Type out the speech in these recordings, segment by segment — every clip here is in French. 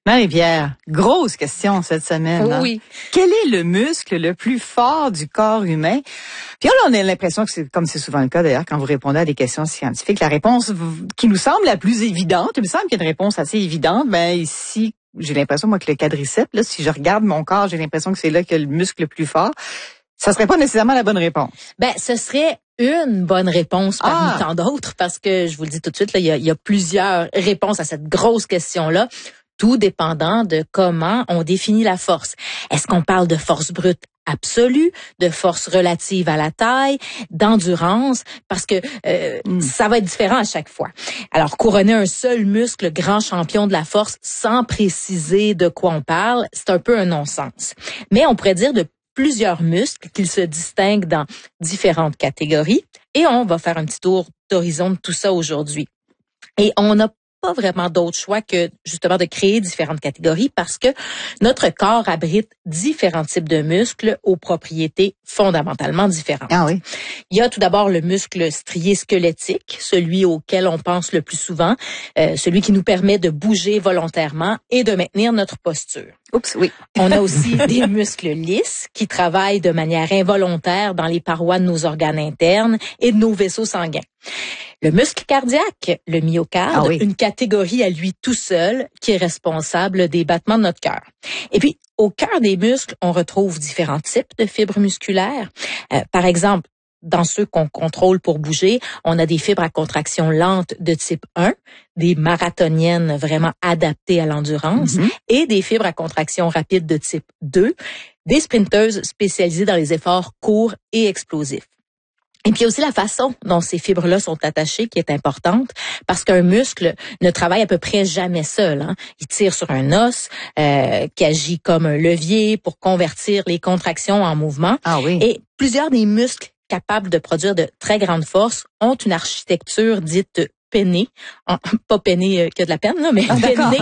Marie-Pierre, grosse question cette semaine. Oui. Quel est le muscle le plus fort du corps humain? Puis là, on a l'impression que c'est, comme c'est souvent le cas d'ailleurs, quand vous répondez à des questions scientifiques, la réponse qui nous semble la plus évidente, il me semble qu'il y a une réponse assez évidente, ben ici, j'ai l'impression, moi, que le quadriceps, là, si je regarde mon corps, j'ai l'impression que c'est là qu'il y a le muscle le plus fort. Ça serait pas nécessairement la bonne réponse. Ben, ce serait une bonne réponse parmi tant d'autres, parce que je vous le dis tout de suite, là, il y a plusieurs réponses à cette grosse question-là, tout dépendant de comment on définit la force. Est-ce qu'on parle de force brute absolue, de force relative à la taille, d'endurance, parce que ça va être différent à chaque fois. Alors, couronner un seul muscle grand champion de la force sans préciser de quoi on parle, c'est un peu un non-sens. Mais on pourrait dire de plusieurs muscles qu'ils se distinguent dans différentes catégories, et on va faire un petit tour d'horizon de tout ça aujourd'hui. Et on n'a pas vraiment d'autre choix que justement de créer différentes catégories parce que notre corps abrite différents types de muscles aux propriétés fondamentalement différentes. Ah oui. Il y a tout d'abord le muscle strié squelettique, celui auquel on pense le plus souvent, celui qui nous permet de bouger volontairement et de maintenir notre posture. Oups, oui. On a aussi des muscles lisses qui travaillent de manière involontaire dans les parois de nos organes internes et de nos vaisseaux sanguins. Le muscle cardiaque, le myocarde, une catégorie à lui tout seul qui est responsable des battements de notre cœur. Et puis, au cœur des muscles, on retrouve différents types de fibres musculaires. Par exemple, dans ceux qu'on contrôle pour bouger, on a des fibres à contraction lente de type 1, des marathoniennes vraiment adaptées à l'endurance, et des fibres à contraction rapide de type 2, des sprinteuses spécialisées dans les efforts courts et explosifs. Et puis aussi la façon dont ces fibres-là sont attachées qui est importante parce qu'un muscle ne travaille à peu près jamais seul. Hein. Il tire sur un os qui agit comme un levier pour convertir les contractions en mouvement. Ah oui. Et plusieurs des muscles capables de produire de très grandes forces ont une architecture dite pennée, pas pennée que de la peine, là, mais pennée,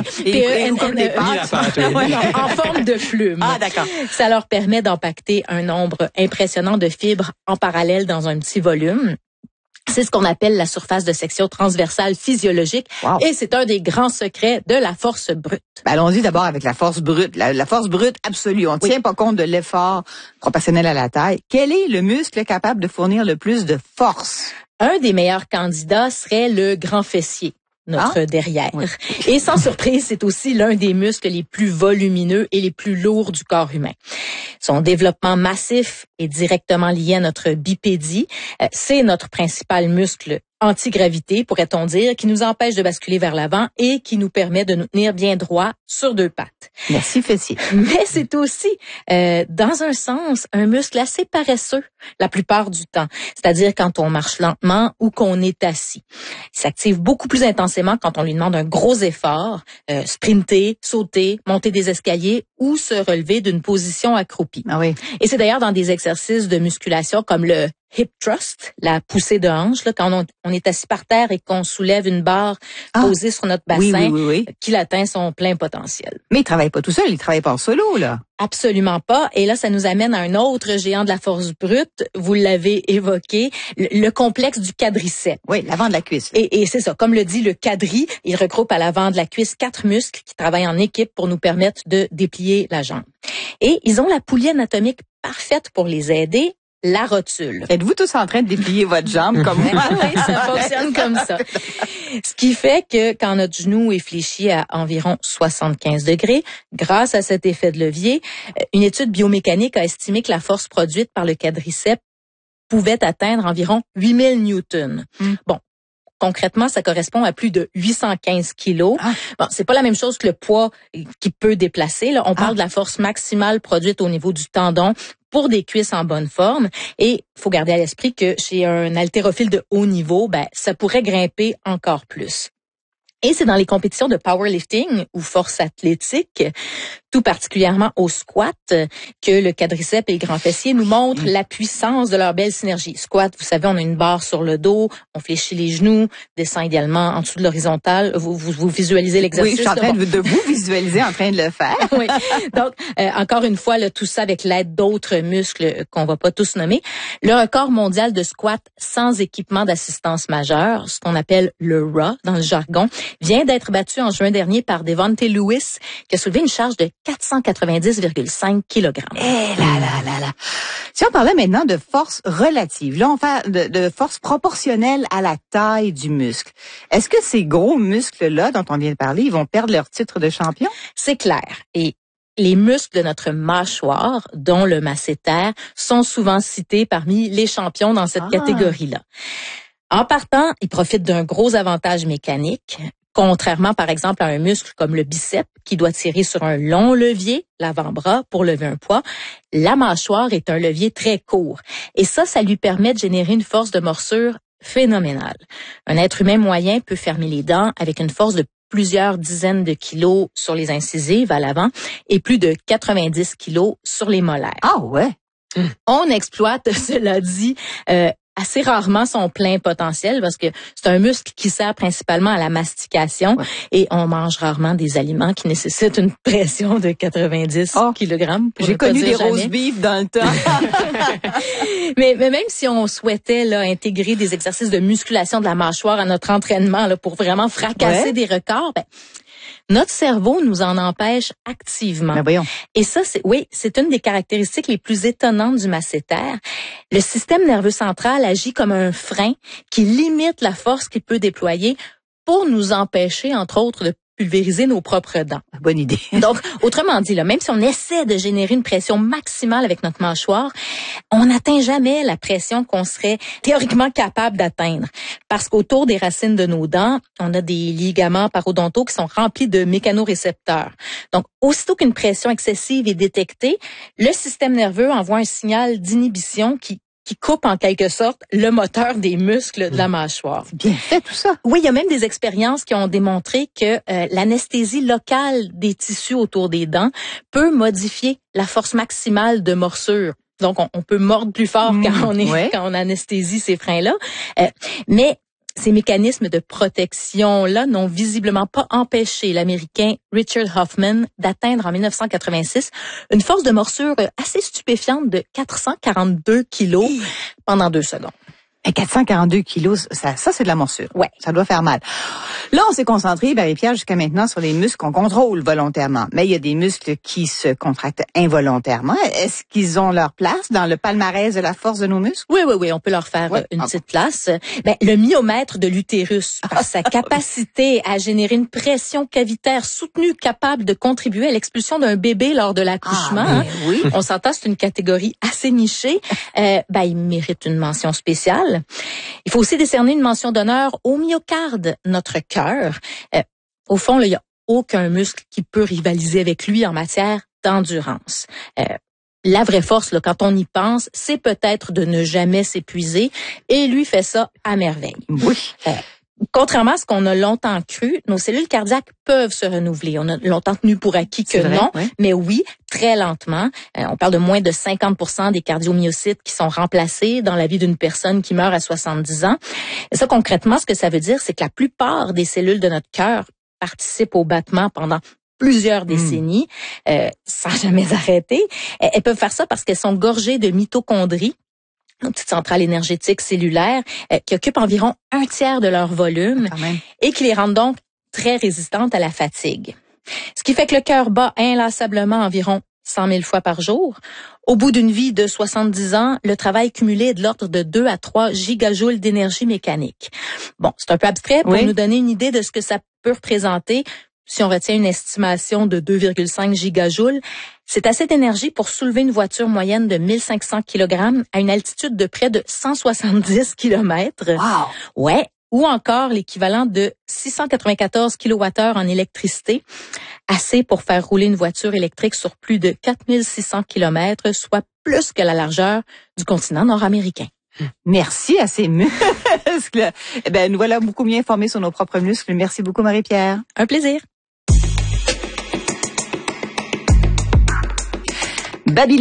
en forme de plume. Ah, d'accord. Ça leur permet d'empacter un nombre impressionnant de fibres en parallèle dans un petit volume. C'est ce qu'on appelle la surface de section transversale physiologique. Wow. Et c'est un des grands secrets de la force brute. Ben, allons-y d'abord avec la force brute. La force brute absolue. On ne tient pas compte de l'effort proportionnel à la taille. Quel est le muscle capable de fournir le plus de force? Un des meilleurs candidats serait le grand fessier, notre derrière. Oui. Et sans surprise, c'est aussi l'un des muscles les plus volumineux et les plus lourds du corps humain. Son développement massif est directement lié à notre bipédie. C'est notre principal muscle antigravité, pourrait-on dire, qui nous empêche de basculer vers l'avant et qui nous permet de nous tenir bien droit sur deux pattes. Merci, fessier. Mais c'est aussi, dans un sens, un muscle assez paresseux la plupart du temps, c'est-à-dire quand on marche lentement ou qu'on est assis. Il s'active beaucoup plus intensément quand on lui demande un gros effort, sprinter, sauter, monter des escaliers ou se relever d'une position accroupie. Ah oui. Et c'est d'ailleurs dans des exercices de musculation comme le hip thrust, la poussée de hanche, là, quand on est assis par terre et qu'on soulève une barre posée sur notre bassin, qu'il atteint son plein potentiel. Mais il travaille pas tout seul, il travaille pas en solo, là. Absolument pas. Et là, ça nous amène à un autre géant de la force brute. Vous l'avez évoqué, le complexe du quadriceps. Oui, l'avant de la cuisse. Et c'est ça. Comme le dit le quadri, il regroupe à l'avant de la cuisse 4 muscles qui travaillent en équipe pour nous permettre de déplier la jambe. Et ils ont la poulie anatomique parfaite pour les aider, la rotule. Êtes-vous tous en train de déplier votre jambe comme moi? Oui, ça fonctionne comme ça. Ce qui fait que quand notre genou est fléchi à environ 75 degrés, grâce à cet effet de levier, une étude biomécanique a estimé que la force produite par le quadriceps pouvait atteindre environ 8000 newtons. Bon. Concrètement, ça correspond à plus de 815 kilos. Bon, c'est pas la même chose que le poids qui peut déplacer. Là, on parle de la force maximale produite au niveau du tendon pour des cuisses en bonne forme. Et faut garder à l'esprit que chez un haltérophile de haut niveau, ça pourrait grimper encore plus. Et c'est dans les compétitions de powerlifting ou force athlétique, tout particulièrement au squat, que le quadriceps et le grand fessier nous montrent la puissance de leur belle synergie. Squat, vous savez, on a une barre sur le dos, on fléchit les genoux, descend idéalement en dessous de l'horizontale. Vous visualisez l'exercice. Oui, je suis en train de vous visualiser en train de le faire. Oui. Donc, encore une fois, là, tout ça avec l'aide d'autres muscles qu'on va pas tous nommer. Le record mondial de squat sans équipement d'assistance majeure, ce qu'on appelle le RAW dans le jargon, vient d'être battu en juin dernier par Devontae Lewis, qui a soulevé une charge de 490,5 kg. Eh là. Si on parlait maintenant de force relative, là on fait de force proportionnelle à la taille du muscle. Est-ce que ces gros muscles-là dont on vient de parler, ils vont perdre leur titre de champion? C'est clair. Et les muscles de notre mâchoire, dont le masséter, sont souvent cités parmi les champions dans cette catégorie-là. En partant, ils profitent d'un gros avantage mécanique, contrairement par exemple à un muscle comme le biceps qui doit tirer sur un long levier, l'avant-bras, pour lever un poids. La mâchoire est un levier très court. Et ça lui permet de générer une force de morsure phénoménale. Un être humain moyen peut fermer les dents avec une force de plusieurs dizaines de kilos sur les incisives à l'avant et plus de 90 kilos sur les molaires. Ah ouais? On exploite, cela dit, assez rarement son plein potentiel parce que c'est un muscle qui sert principalement à la mastication et on mange rarement des aliments qui nécessitent une pression de 90 kg. J'ai connu des roast beef dans le temps. mais même si on souhaitait là intégrer des exercices de musculation de la mâchoire à notre entraînement là pour vraiment fracasser des records, notre cerveau nous en empêche activement. Mais voyons. Et ça, c'est une des caractéristiques les plus étonnantes du masséter. Le système nerveux central agit comme un frein qui limite la force qu'il peut déployer pour nous empêcher, entre autres, de pulvériser nos propres dents. Bonne idée. Donc, autrement dit, là, même si on essaie de générer une pression maximale avec notre mâchoire, on n'atteint jamais la pression qu'on serait théoriquement capable d'atteindre. Parce qu'autour des racines de nos dents, on a des ligaments parodontaux qui sont remplis de mécanorécepteurs. Donc, aussitôt qu'une pression excessive est détectée, le système nerveux envoie un signal d'inhibition qui coupe en quelque sorte le moteur des muscles de la mâchoire. C'est bien fait tout ça. Oui, il y a même des expériences qui ont démontré que l'anesthésie locale des tissus autour des dents peut modifier la force maximale de morsure. Donc, on peut mordre plus fort quand on anesthésie ces freins-là. Mais ces mécanismes de protection-là n'ont visiblement pas empêché l'Américain Richard Hoffman d'atteindre en 1986 une force de morsure assez stupéfiante de 442 kilos pendant 2 secondes. Et 442 kilos, ça c'est de la morsure. Ouais. Ça doit faire mal. Là, on s'est concentré, Marie-Pierre, jusqu'à maintenant sur les muscles qu'on contrôle volontairement. Mais il y a des muscles qui se contractent involontairement. Est-ce qu'ils ont leur place dans le palmarès de la force de nos muscles? Oui, on peut leur faire une petite place. Le myomètre de l'utérus, par sa capacité à générer une pression cavitaire soutenue capable de contribuer à l'expulsion d'un bébé lors de l'accouchement. Oui. On s'entend, c'est une catégorie assez nichée. Il mérite une mention spéciale. Il faut aussi décerner une mention d'honneur au myocarde, notre cœur. Au fond, il n'y a aucun muscle qui peut rivaliser avec lui en matière d'endurance. La vraie force, là, quand on y pense, c'est peut-être de ne jamais s'épuiser et lui fait ça à merveille. Oui. Contrairement à ce qu'on a longtemps cru, nos cellules cardiaques peuvent se renouveler. On a longtemps tenu pour acquis que non, mais oui, très lentement. On parle de moins de 50% des cardiomyocytes qui sont remplacés dans la vie d'une personne qui meurt à 70 ans. Et ça, concrètement, ce que ça veut dire, c'est que la plupart des cellules de notre cœur participent au battement pendant plusieurs décennies, sans jamais arrêter. Elles peuvent faire ça parce qu'elles sont gorgées de mitochondries, une petite centrale énergétique cellulaire qui occupe environ 1/3 de leur volume et qui les rendent donc très résistantes à la fatigue. Ce qui fait que le cœur bat inlassablement environ 100 000 fois par jour. Au bout d'une vie de 70 ans, le travail cumulé est de l'ordre de 2 à 3 gigajoules d'énergie mécanique. Bon, c'est un peu abstrait pour nous donner une idée de ce que ça peut représenter. Si on retient une estimation de 2,5 gigajoules, c'est assez d'énergie pour soulever une voiture moyenne de 1500 kg à une altitude de près de 170 km. Wow! Ouais. Ou encore l'équivalent de 694 kWh en électricité, assez pour faire rouler une voiture électrique sur plus de 4600 km, soit plus que la largeur du continent nord-américain. Merci à ces muscles. Nous voilà beaucoup mieux informés sur nos propres muscles. Merci beaucoup, Marie-Pierre. Un plaisir. Babylone.